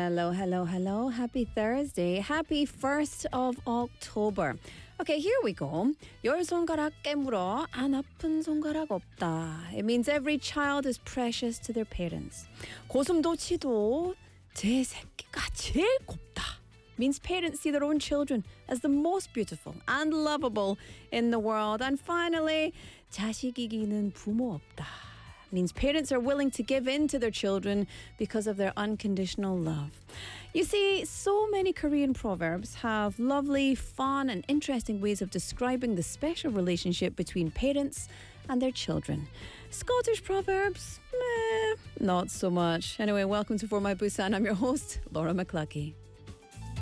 Hello, hello, hello. Happy Thursday. Happy 1st of October. Okay, here we go. 열 손가락 깨물어 안 아픈 손가락 없다. It means every child is precious to their parents. 고슴도 치도 제 새끼가 제일 곱다. Means parents see their own children as the most beautiful and lovable in the world. And finally, 자식 이기는 부모 없다. Means parents are willing to give in to their children because of their unconditional love. You see, so many Korean proverbs have lovely, fun, and interesting ways of describing the special relationship between parents and their children. Scottish proverbs? Not so much. Anyway, welcome to For My Busan. I'm your host, Laura McCluskey.